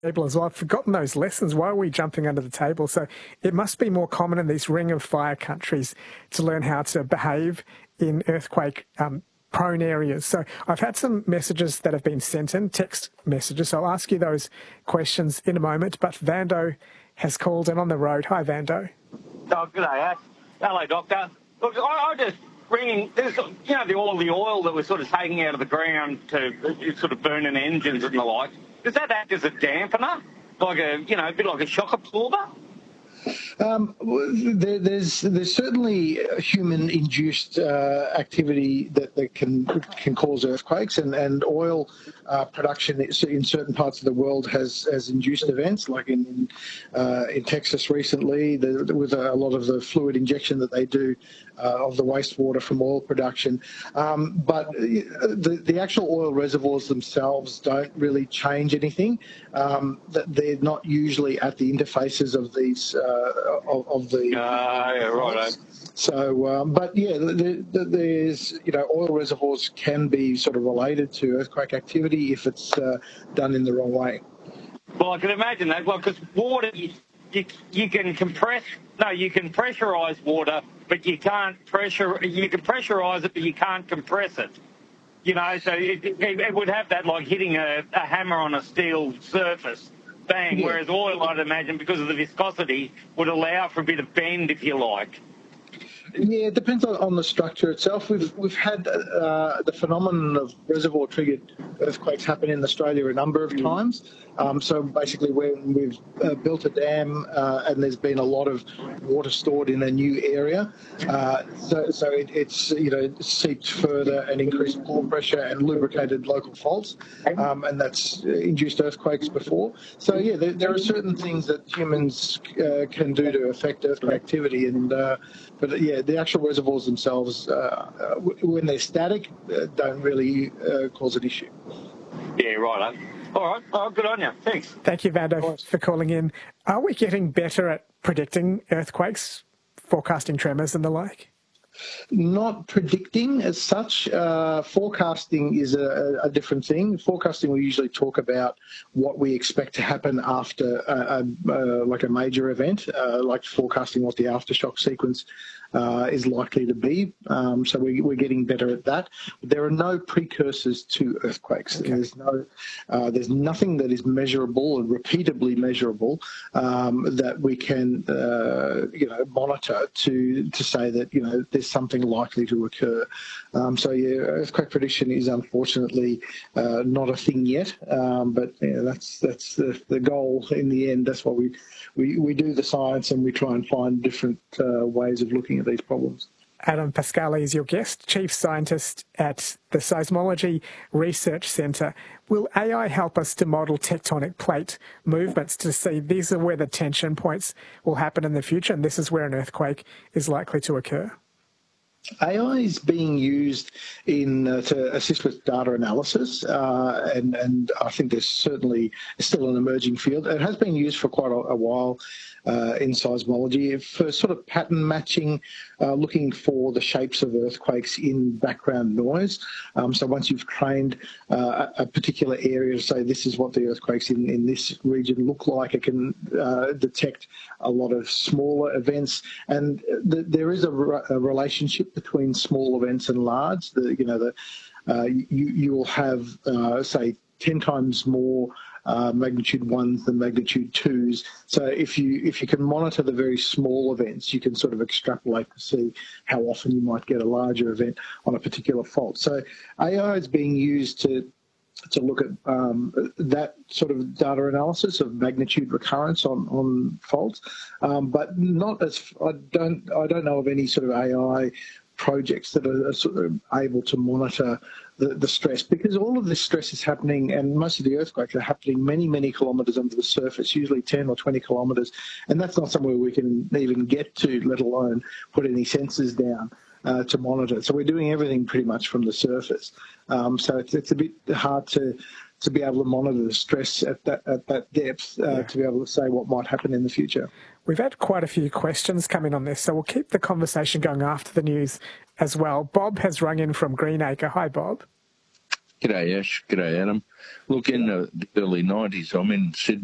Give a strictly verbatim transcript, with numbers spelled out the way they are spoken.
table as well. I've forgotten those lessons. Why are we jumping under the table? So it must be more common in these ring of fire countries to learn how to behave in earthquake um, prone areas. So I've had some messages that have been sent in, text messages. So I'll ask you those questions in a moment. But Vando has called in on the road. Hi, Vando. Oh, good day, Ash. Hello, Doctor. Look, I, I just ringing, there's, you know, the, all the oil that we're sort of taking out of the ground to uh, sort of burning engines and the like. Does that act as a dampener? Like a, you know, a bit like a shock absorber? Um, there, there's there's certainly human-induced uh, activity that, that can can cause earthquakes, and and oil uh, production in certain parts of the world has has induced events, like in in, uh, in Texas recently, the, with a lot of the fluid injection that they do uh, of the wastewater from oil production. Um, but the the actual oil reservoirs themselves don't really change anything. Um, they're not usually at the interfaces of these. Uh, Of, of the uh, yeah, right. So, um, but yeah, the, the, there's you know oil reservoirs can be sort of related to earthquake activity if it's uh, done in the wrong way. Well, I can imagine that. Well, because water, you, you you can compress. No, you can pressurize water, but you can't pressure. You can pressurize it, but you can't compress it. You know, so it, it, it would have that like hitting a, a hammer on a steel surface. Bang, yeah. Whereas oil, I'd imagine, because of the viscosity, would allow for a bit of bend, if you like. Yeah, it depends on, on the structure itself. We've we've had uh, the phenomenon of reservoir-triggered earthquakes happen in Australia a number of times. Um, so basically, when we've uh, built a dam uh, and there's been a lot of water stored in a new area, uh, so so it, it's you know seeped further and increased pore pressure and lubricated local faults, um, and that's induced earthquakes before. So yeah, there, there are certain things that humans uh, can do to affect earthquake activity, and uh, but yeah. The actual reservoirs themselves, uh, when they're static, uh, don't really uh, cause an issue. Yeah, right. All right. Oh, good on you. Thanks. Thank you, Vando, for calling in. Are we getting better at predicting earthquakes, forecasting tremors and the like? Not predicting as such. Uh, forecasting is a, a different thing. Forecasting, we usually talk about what we expect to happen after a, a, a, like a major event, uh, like forecasting what the aftershock sequence uh, is likely to be. Um, so we, we're getting better at that. There are no precursors to earthquakes. Okay. There's no, uh, there's nothing that is measurable and repeatably measurable um, that we can, uh, you know, monitor to to say that you know there's something likely to occur. Um, so yeah, earthquake prediction is unfortunately uh, not a thing yet, um, but yeah, that's that's the, the goal in the end. That's what we, we we do the science, and we try and find different uh, ways of looking at these problems. Adam Pascali is your guest, Chief Scientist at the Seismology Research Centre. Will A I help us to model tectonic plate movements to see these are where the tension points will happen in the future, and this is where an earthquake is likely to occur? A I is being used in uh, to assist with data analysis, uh, and and I think there's certainly still an emerging field. It has been used for quite a, a while uh, in seismology for sort of pattern matching, uh, looking for the shapes of earthquakes in background noise. Um, so once you've trained uh, a particular area to say this is what the earthquakes in, in this region look like, it can uh, detect a lot of smaller events, and th- there is a, re- a relationship between small events and large. The, you know, the, uh, you you will have uh, say ten times more uh, magnitude ones than magnitude twos. So if you if you can monitor the very small events, you can sort of extrapolate to see how often you might get a larger event on a particular fault. So A I is being used to to look at um, that sort of data analysis of magnitude recurrence on, on faults, um, but not as I don't I don't know of any sort of A I projects that are sort of able to monitor the, the stress, because all of this stress is happening, and most of the earthquakes are happening many, many kilometres under the surface, usually ten or twenty kilometres, and that's not somewhere we can even get to, let alone put any sensors down uh, to monitor. So we're doing everything pretty much from the surface. Um, so it's, it's a bit hard to to be able to monitor the stress at that at that depth uh, yeah. to be able to say what might happen in the future. We've had quite a few questions come in on this, so we'll keep the conversation going after the news as well. Bob has rung in from Greenacre. Hi, Bob. G'day, Ash. G'day, Adam. Look, in the early nineties, I'm in Sydney.